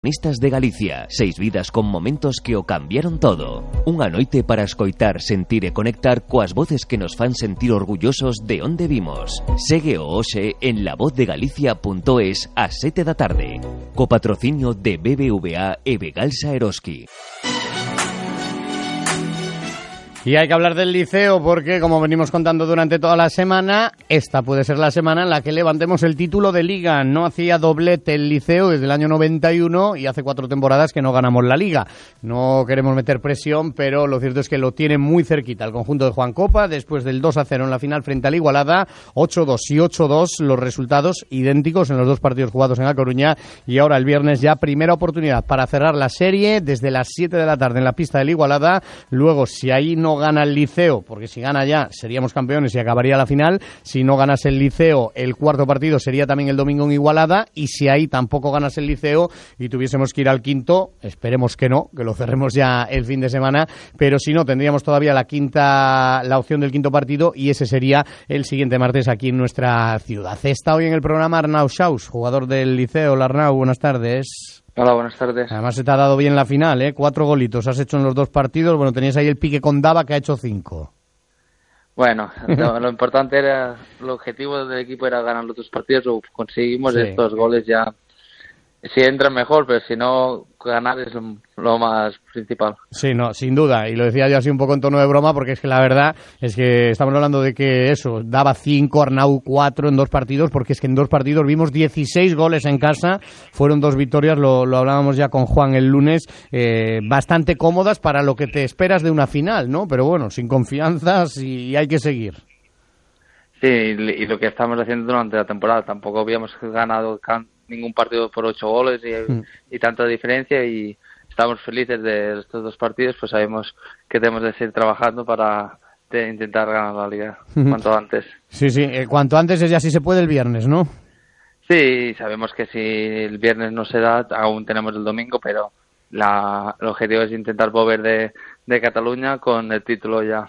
Protagonistas de Galicia, 6 vidas con momentos que o cambiaron todo. Unha noite para escoitar, sentir e conectar coas voces que nos fan sentir orgullosos de onde vimos. Segue o hoxe en lavozdeGalicia.es ás 7 da tarde. Co patrocinio de BBVA e Begalsa Eroski. Y hay que hablar del Liceo porque, como venimos contando durante toda la semana, esta puede ser la semana en la que levantemos el título de Liga. No hacía doblete el Liceo desde el año 91 y hace 4 temporadas que no ganamos la Liga. No queremos meter presión, pero lo cierto es que lo tiene muy cerquita el conjunto de Juan Copa, después del 2-0 en la final frente al Igualada, 8-2 y 8-2, los resultados idénticos en los dos partidos jugados en A Coruña, y ahora el viernes ya primera oportunidad para cerrar la serie desde las 7 de la tarde en la pista del Igualada. Luego, si ahí no gana el Liceo, porque si gana ya seríamos campeones y acabaría la final. Si no ganas el Liceo, el cuarto partido sería también el domingo en Igualada, y si ahí tampoco ganas el Liceo y tuviésemos que ir al quinto, esperemos que no, que lo cerremos ya el fin de semana, pero si no, tendríamos todavía la opción del quinto partido, y ese sería el siguiente martes aquí en nuestra ciudad. Está hoy en el programa Arnau Schaus, jugador del Liceo. Hola, Arnau, buenas tardes. Hola, buenas tardes. Además se te ha dado bien la final, 4 golitos has hecho en los 2 partidos. Bueno, tenías ahí el pique con Dava, que ha hecho 5. Bueno, lo importante era, el objetivo del equipo era ganar los 2 partidos, o conseguimos estos goles ya. Si entran mejor, pero si no, ganar es lo más principal. Sí, no, sin duda, y lo decía yo así un poco en tono de broma, porque es que la verdad es que estamos hablando de que eso, Dava 5, Arnau 4 en 2 partidos, porque es que en 2 partidos vimos 16 goles en casa, fueron 2 victorias, lo hablábamos ya con Juan el lunes, bastante cómodas para lo que te esperas de una final, ¿no? Pero bueno, sin confianzas y hay que seguir. Sí, y lo que estamos haciendo durante la temporada, tampoco habíamos ganado ningún partido por 8 goles y tanta diferencia, y estamos felices de estos 2 partidos, pues sabemos que tenemos que seguir trabajando para intentar ganar la Liga cuanto antes. Sí, cuanto antes es ya si se puede el viernes, ¿no? Sí, sabemos que si el viernes no se da, aún tenemos el domingo, pero el objetivo es intentar volver de Cataluña con el título ya.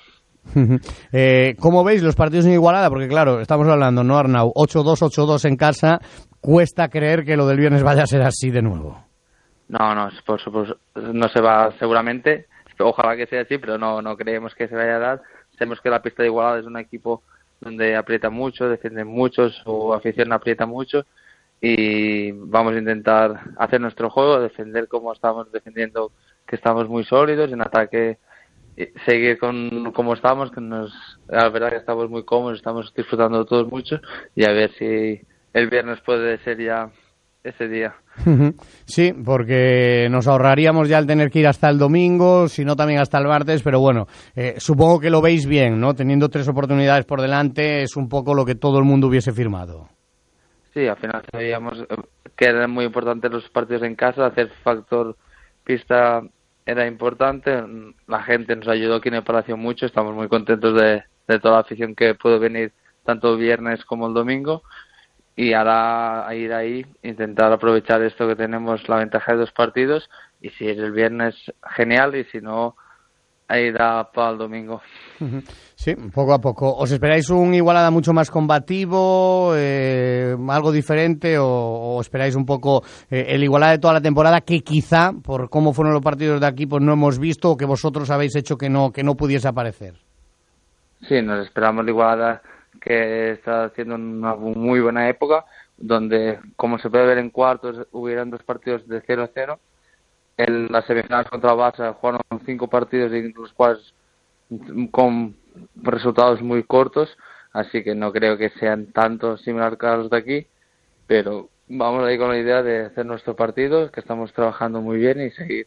¿Cómo veis los partidos en Igualada? Porque claro, estamos hablando, ¿no, Arnau? 8-2, 8-2 en casa. Cuesta creer que lo del viernes vaya a ser así de nuevo. No, por supuesto, no se va seguramente. Ojalá que sea así, pero no creemos que se vaya a dar. Sabemos que la pista de Igualada es un equipo donde aprieta mucho, defiende mucho, su afición aprieta mucho, y vamos a intentar hacer nuestro juego, defender como estamos defendiendo, que estamos muy sólidos en ataque. Seguir como estamos, la verdad que estamos muy cómodos, estamos disfrutando todos mucho, y a ver si el viernes puede ser ya ese día. Sí, porque nos ahorraríamos ya el tener que ir hasta el domingo, si no también hasta el martes, pero bueno, supongo que lo veis bien, ¿no? Teniendo 3 oportunidades por delante, es un poco lo que todo el mundo hubiese firmado. Sí, al final sabíamos que eran muy importantes los partidos en casa, hacer factor pista era importante, la gente nos ayudó aquí en el Palacio mucho, estamos muy contentos de toda la afición que pudo venir tanto el viernes como el domingo, y ahora a ir ahí, intentar aprovechar esto que tenemos, la ventaja de 2 partidos, y si es el viernes, genial, y si no, ahí da para el domingo. Sí, poco a poco. ¿Os esperáis un Igualada mucho más combativo, algo diferente, o esperáis un poco el Igualada de toda la temporada, que quizá, por cómo fueron los partidos de aquí, pues no hemos visto, o que vosotros habéis hecho que no pudiese aparecer? Sí, nos esperamos el Igualada, que está haciendo una muy buena época, donde, como se puede ver en cuartos, hubieran 2 partidos de 0-0. En las semifinales contra el Barça jugaron 5 partidos, y los cuales con resultados muy cortos, así que no creo que sean tanto similar a los de aquí, pero vamos ahí con la idea de hacer nuestro partido, que estamos trabajando muy bien, y seguir.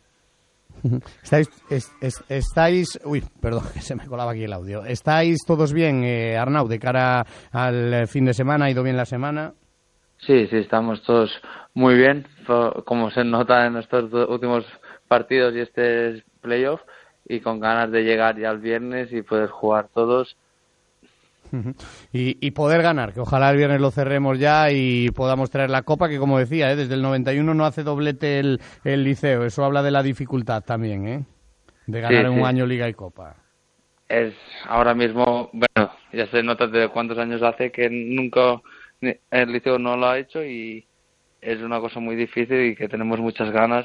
Estáis... Uy, perdón, que se me colaba aquí el audio. ¿Estáis todos bien, Arnau, de cara al fin de semana? ¿Ha ido bien la semana? Sí, estamos todos muy bien, como se nota en estos últimos partidos y este playoff, y con ganas de llegar ya el viernes y poder jugar todos. Y poder ganar, que ojalá el viernes lo cerremos ya y podamos traer la Copa, que como decía, desde el 91 no hace doblete el Liceo. Eso habla de la dificultad también, de ganar en un año Liga y Copa. Es ahora mismo, bueno, ya se nota de cuántos años hace que nunca el Liceo no lo ha hecho, y es una cosa muy difícil y que tenemos muchas ganas